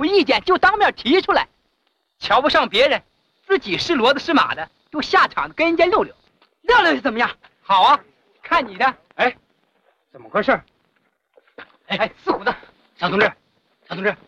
意见就当面提出来，瞧不上别人，自己是骡子是马的，就下场跟人家溜溜，溜溜是怎么样？好啊，看你的。 哎，怎么回事？ 哎，四虎子， 小同志，小同志，